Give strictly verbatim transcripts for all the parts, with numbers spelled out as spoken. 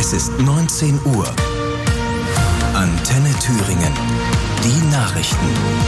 Es ist neunzehn Uhr. Antenne Thüringen. Die Nachrichten.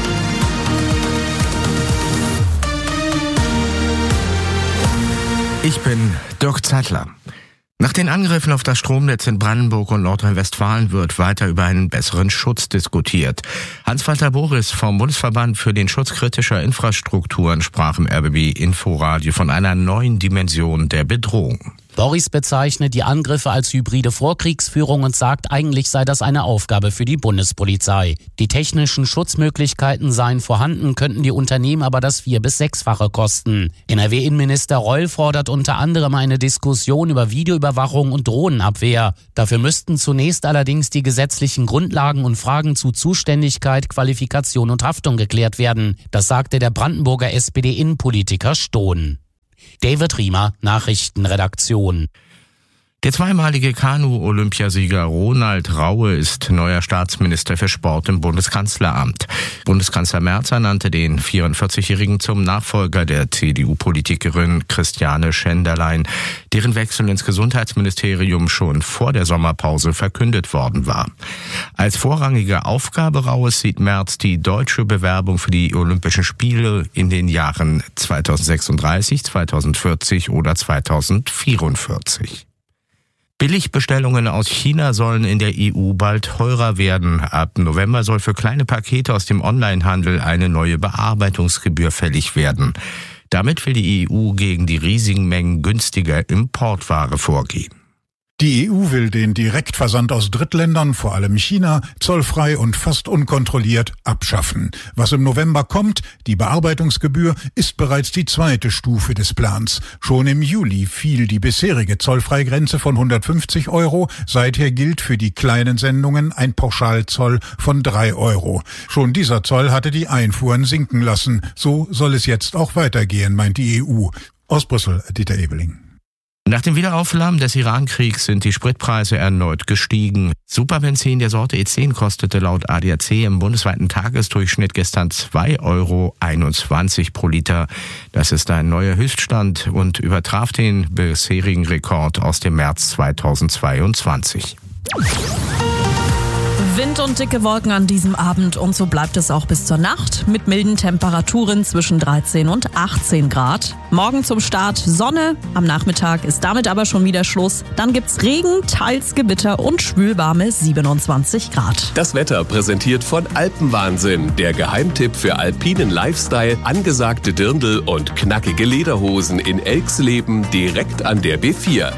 Ich bin Dirk Zeitler. Nach den Angriffen auf das Stromnetz in Brandenburg und Nordrhein-Westfalen wird weiter über einen besseren Schutz diskutiert. Hans-Walter Boris vom Bundesverband für den Schutz kritischer Infrastrukturen sprach im R B B Inforadio von einer neuen Dimension der Bedrohung. Boris bezeichnet die Angriffe als hybride Vorkriegsführung und sagt, eigentlich sei das eine Aufgabe für die Bundespolizei. Die technischen Schutzmöglichkeiten seien vorhanden, könnten die Unternehmen aber das vier- bis sechsfache kosten. N R W-Innenminister Reul fordert unter anderem eine Diskussion über Videoüberwachung und Drohnenabwehr. Dafür müssten zunächst allerdings die gesetzlichen Grundlagen und Fragen zu Zuständigkeit, Qualifikation und Haftung geklärt werden. Das sagte der Brandenburger S P D-Innenpolitiker Stohn. David Riemer, Nachrichtenredaktion. Der zweimalige Kanu-Olympiasieger Ronald Raue ist neuer Staatsminister für Sport im Bundeskanzleramt. Bundeskanzler Merz ernannte den vierundvierzigjährigen zum Nachfolger der C D U-Politikerin Christiane Schenderlein, deren Wechsel ins Gesundheitsministerium schon vor der Sommerpause verkündet worden war. Als vorrangige Aufgabe Raues sieht Merz die deutsche Bewerbung für die Olympischen Spiele in den Jahren zweitausendsechsunddreißig, zweitausendvierzig oder zweitausendvierundvierzig. Billigbestellungen aus China sollen in der E U bald teurer werden. Ab November soll für kleine Pakete aus dem Onlinehandel eine neue Bearbeitungsgebühr fällig werden. Damit will die E U gegen die riesigen Mengen günstiger Importware vorgehen. Die E U will den Direktversand aus Drittländern, vor allem China, zollfrei und fast unkontrolliert abschaffen. Was im November kommt, die Bearbeitungsgebühr, ist bereits die zweite Stufe des Plans. Schon im Juli fiel die bisherige Zollfreigrenze von hundertfünfzig Euro. Seither gilt für die kleinen Sendungen ein Pauschalzoll von drei Euro. Schon dieser Zoll hatte die Einfuhren sinken lassen. So soll es jetzt auch weitergehen, meint die E U. Aus Brüssel, Dieter Ebeling. Nach dem Wiederaufflammen des Iran-Kriegs sind die Spritpreise erneut gestiegen. Superbenzin der Sorte E zehn kostete laut A D A C im bundesweiten Tagesdurchschnitt gestern zwei Euro einundzwanzig pro Liter. Das ist ein neuer Höchststand und übertraf den bisherigen Rekord aus dem März zweitausendzweiundzwanzig. Wind und dicke Wolken an diesem Abend und so bleibt es auch bis zur Nacht mit milden Temperaturen zwischen dreizehn und achtzehn Grad. Morgen zum Start Sonne, am Nachmittag ist damit aber schon wieder Schluss. Dann gibt's Regen, teils Gewitter und schwülwarme siebenundzwanzig Grad. Das Wetter präsentiert von Alpenwahnsinn, der Geheimtipp für alpinen Lifestyle, angesagte Dirndl und knackige Lederhosen in Elxleben direkt an der B vier.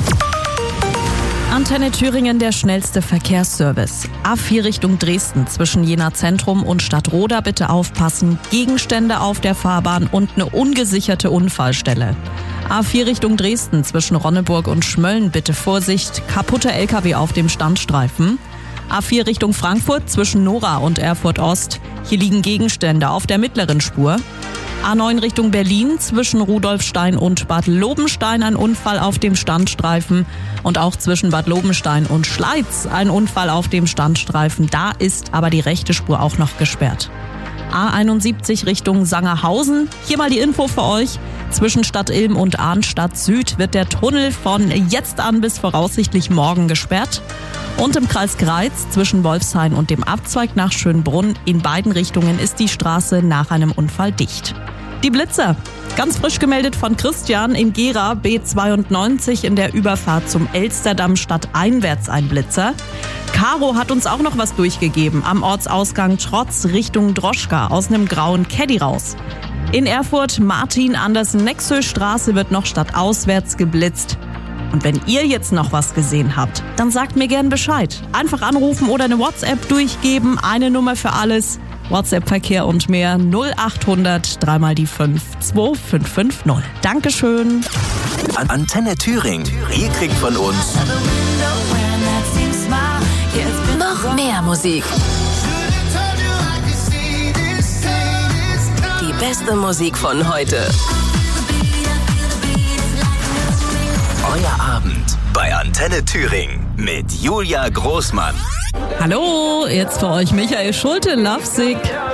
Antenne Thüringen, der schnellste Verkehrsservice. A vier Richtung Dresden zwischen Jena Zentrum und Stadtroda bitte aufpassen. Gegenstände auf der Fahrbahn und eine ungesicherte Unfallstelle. A vier Richtung Dresden zwischen Ronneburg und Schmölln bitte Vorsicht. Kaputter L K W auf dem Standstreifen. A vier Richtung Frankfurt zwischen Nora und Erfurt Ost. Hier liegen Gegenstände auf der mittleren Spur. A neun Richtung Berlin zwischen Rudolfstein und Bad Lobenstein ein Unfall auf dem Standstreifen und auch zwischen Bad Lobenstein und Schleiz ein Unfall auf dem Standstreifen. Da ist aber die rechte Spur auch noch gesperrt. A einundsiebzig Richtung Sangerhausen. Hier mal die Info für euch. Zwischen Stadt Ilm und Arnstadt Süd wird der Tunnel von jetzt an bis voraussichtlich morgen gesperrt. Und im Kreis Greiz zwischen Wolfshain und dem Abzweig nach Schönbrunn in beiden Richtungen ist die Straße nach einem Unfall dicht. Die Blitzer. Ganz frisch gemeldet von Christian in Gera, B zweiundneunzig in der Überfahrt zum Elsterdamm stadteinwärts ein Blitzer. Caro hat uns auch noch was durchgegeben. Am Ortsausgang Trotz Richtung Droschka aus einem grauen Caddy raus. In Erfurt Martin-Andersen-Nexö-Straße wird noch stadtauswärts geblitzt. Und wenn ihr jetzt noch was gesehen habt, dann sagt mir gern Bescheid. Einfach anrufen oder eine WhatsApp durchgeben. Eine Nummer für alles. WhatsApp-Verkehr und mehr null achthundert drei mal die fünf zwei fünf fünf null. Dankeschön. Antenne Thüringen. Ihr kriegt von uns noch mehr Musik. Die beste Musik von heute. Euer Abend bei Antenne Thüringen mit Julia Großmann. Hallo, jetzt für euch Michael Schulte, Lovesick.